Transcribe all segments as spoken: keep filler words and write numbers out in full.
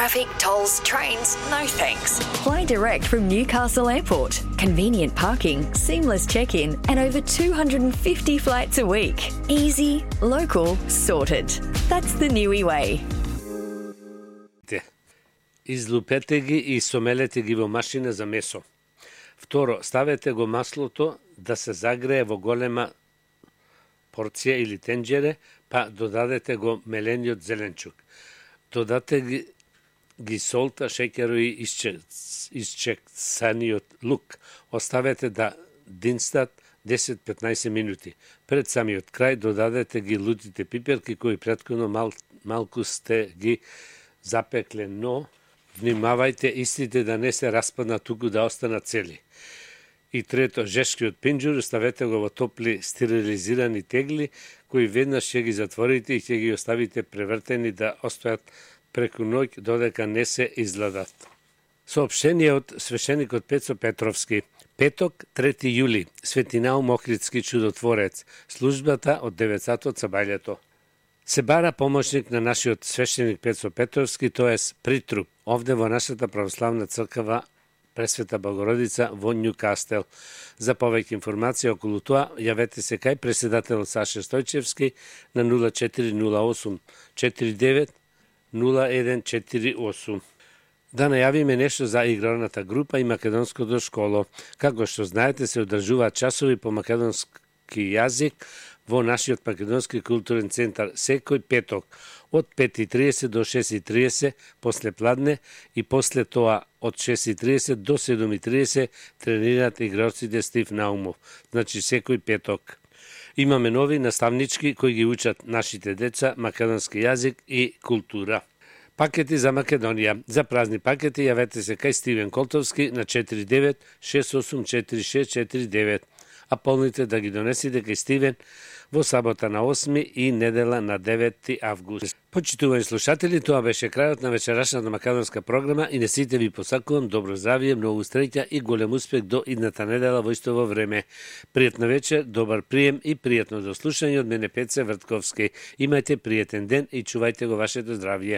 traffic, tolls, trains, no thanks. Fly direct from Newcastle Airport. Convenient parking, seamless check-in, and over two hundred fifty flights a week. Easy, local, sorted. That's the Niue way. Излупете ги и сомелете ги во машина за месо. Второ, ставете го маслото да се загрее во голема порција или тенџере, па додадете го мелениот зеленчук. Додате ги, ги солта, шеќерот и исчекцаниот лук. Оставете да динстат десет до петнаесет минути. Пред самиот крај додадете ги лутите пиперки кои претходно мал, малку сте ги запекле, но внимавајте истите да не се распаднат, туку да останат цели. И трето, жешкиот пинџур ставете го во топли стерилизирани тегли, кои веднаш ќе ги затворите и ќе ги оставите превртени да остојат преку ноќ додека не се изладат. Соопштение од свещеникот Пецо Петровски. Петок, трети јули, Свети Наум Охридски чудотворец, службата од деветсато цабајлето. Се бара помошник на нашиот свещеник Пецо Петровски, тоест притруп, овде во нашата православна црква Пресвета Богородица во Нјукастел. За повеќе информација околу тоа, јавете се кај председателот Саше Стојчевски на нула четири нула осум четири девет нула еден четири осум. Да најавиме нешто за игралната група и македонското школо. Како што знаете, се одржуваат часови по македонски јазик во нашиот македонски културен центар секој петок од пет и тридесет до шест и тридесет после пладне и после тоа од шест и тридесет до седум и тридесет тренираат игралците Стив Наумов, значи секој петок. Имаме нови наставнички кои ги учат нашите деца македонски јазик и култура. Пакети за Македонија. За празни пакети јавете се кај Стивен Колтовски на четири девет шест осум четири шест четири девет, а полните да ги донесите кај Стивен во сабота на осми и недела на девети август. Почитувани слушатели, тоа беше крајот на вечерашната македонска програма и не сите ви посакувам добро здравје, многу среќа и голем успех до идната недела во истово време. Пријатна вечер, добар прием и пријатно дослушање од мене Пеце Вртковски. Имајте пријатен ден и чувајте го вашето здравје.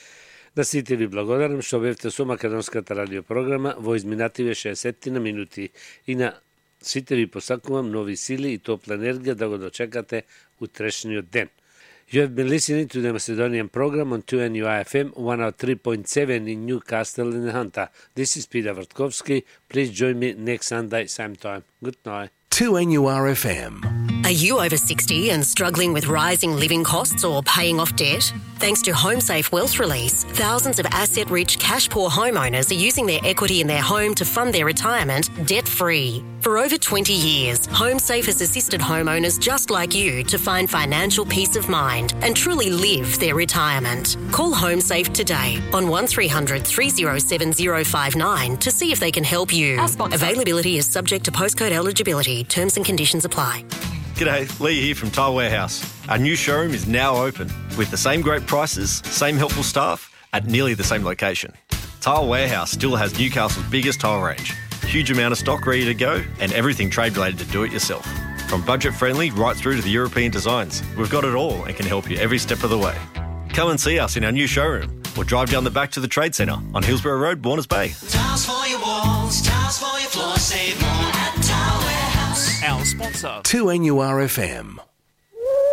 На сите ви благодарам што бевте со македонската радиопрограма во изминативе шеесет на минути и на сите ви посакувам нови сили и топла енергија да го дочекате утрешниот ден. You have been listening to the Macedonian program on two N U I F M one oh three point seven in Newcastle in Hunter. This is Peter Vrtkovski. Please join me next Sunday, same time. Good night. two N U R F M. Are you over sixty and struggling with rising living costs or paying off debt? Thanks to HomeSafe Wealth Release, thousands of asset-rich, cash-poor homeowners are using their equity in their home to fund their retirement debt-free. For over twenty years, HomeSafe has assisted homeowners just like you to find financial peace of mind and truly live their retirement. Call HomeSafe today on one three hundred three oh seven oh five nine to see if they can help you. Availability is subject to postcode eligibility. Terms and conditions apply. G'day, Lee here from Tile Warehouse. Our new showroom is now open with the same great prices, same helpful staff at nearly the same location. Tile Warehouse still has Newcastle's biggest tile range, huge amount of stock ready to go and everything trade related to do it yourself. From budget friendly right through to the European designs, we've got it all and can help you every step of the way. Come and see us in our new showroom or drive down the back to the Trade Centre on Hillsborough Road, Warners Bay. Tiles for your walls, tiles for your floor, save more at Tile Warehouse. Our sponsor, two N U R F M.